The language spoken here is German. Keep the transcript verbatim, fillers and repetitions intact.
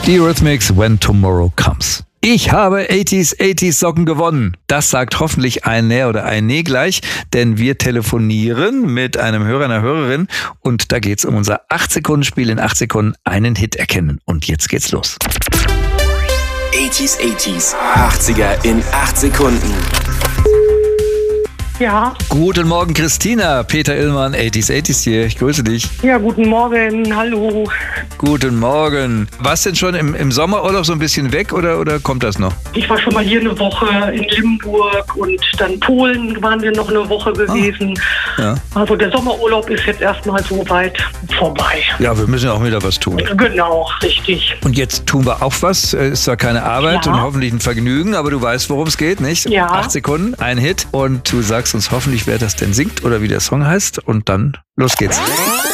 Die Eurythmics, When Tomorrow Comes. Ich habe achtziger achtziger Socken gewonnen. Das sagt hoffentlich ein Näher oder ein Nee gleich, denn wir telefonieren mit einem Hörer, einer Hörerin und da geht's um unser acht Sekunden Spiel in acht Sekunden einen Hit erkennen. Und jetzt geht's los. achtziger achtziger, achtziger in acht Sekunden. Ja. Guten Morgen, Christina. Peter Illmann, achtziger achtziger hier. Ich grüße dich. Ja, guten Morgen. Hallo. Guten Morgen. Warst du denn schon im, im Sommerurlaub so ein bisschen weg oder, oder kommt das noch? Ich war schon mal hier eine Woche in Limburg und dann Polen waren wir noch eine Woche gewesen. Ah, ja. Also der Sommerurlaub ist jetzt erstmal so weit vorbei. Ja, wir müssen auch wieder was tun. Genau, richtig. Und jetzt tun wir auch was. Ist zwar keine Arbeit Ja. und hoffentlich ein Vergnügen, aber du weißt, worum es geht, nicht? Ja. Acht Sekunden, ein Hit und du sagst uns hoffentlich, wer das denn singt oder wie der Song heißt und dann los geht's.